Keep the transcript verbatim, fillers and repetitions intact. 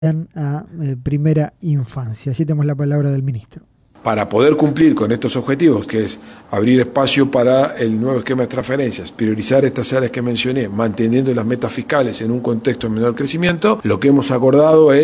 a eh, primera infancia. Allí tenemos la palabra del ministro. Para poder cumplir con estos objetivos, que es abrir espacio para el nuevo esquema de transferencias, priorizar estas áreas que mencioné, manteniendo las metas fiscales en un contexto de menor crecimiento, lo que hemos acordado es